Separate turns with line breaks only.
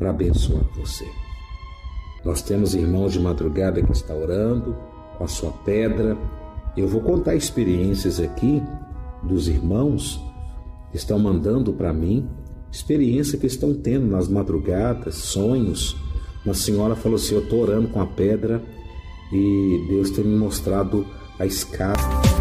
para abençoar você. Nós temos irmãos de madrugada que estão orando com a sua pedra. Eu vou contar experiências aqui dos irmãos que estão mandando para mim, experiência que estão tendo nas madrugadas, sonhos. Uma senhora falou assim: eu estou orando com a pedra e Deus tem me mostrado a escada.